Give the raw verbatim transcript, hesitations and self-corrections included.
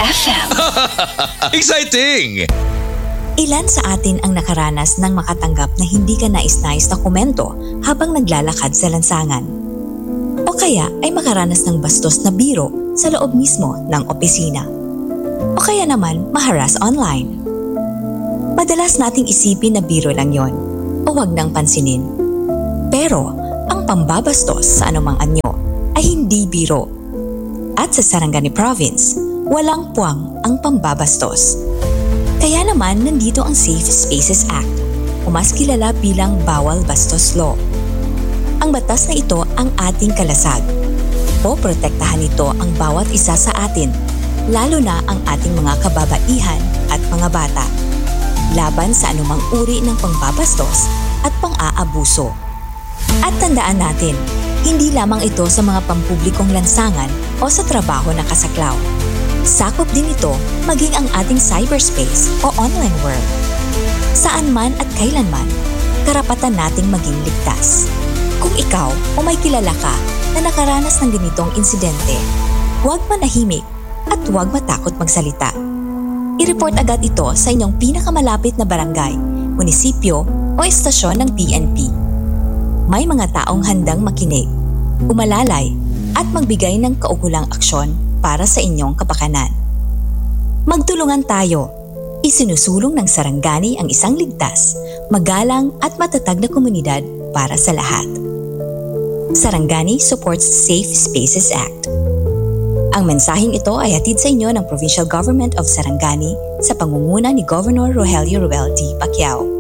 F M. Exciting! Ilan sa atin ang nakaranas ng makatanggap na hindi ka nais-nais na komento habang naglalakad sa lansangan? O kaya ay makaranas ng bastos na biro sa loob mismo ng opisina? O kaya naman maharas online? Madalas nating isipin na biro lang yon o wag nang pansinin. Pero ang pambabastos sa anumang anyo ay hindi biro. At sa Sarangani Province, walang puwang ang pambabastos. Kaya naman nandito ang Safe Spaces Act o mas kilala bilang Bawal Bastos Law. Ang batas na ito ang ating kalasag o protektahan nito ang bawat isa sa atin, lalo na ang ating mga kababaihan at mga bata, laban sa anumang uri ng pangbabastos at pang-aabuso. At tandaan natin, hindi lamang ito sa mga pampublikong lansangan o sa trabaho na kasaklaw. Sakop din ito maging ang ating cyberspace o online world. Saan man at kailanman, karapatan nating maging ligtas. Kung ikaw o may kilala ka na nakaranas ng ganitong insidente, huwag manahimik at huwag matakot magsalita. I-report agad ito sa inyong pinakamalapit na barangay, munisipyo o estasyon ng P N P. May mga taong handang makinig, umalalay at magbigay ng kaukulang aksyon para sa inyong kapakanan. Magtulungan tayo. Isinusulong ng Sarangani ang isang ligtas, magalang at matatag na komunidad para sa lahat. Sarangani supports Safe Spaces Act. Ang mensaheng ito ay hatid sa inyo ng Provincial Government of Sarangani sa pangunguna ni Governor Rogelio Ruel D. Pacquiao.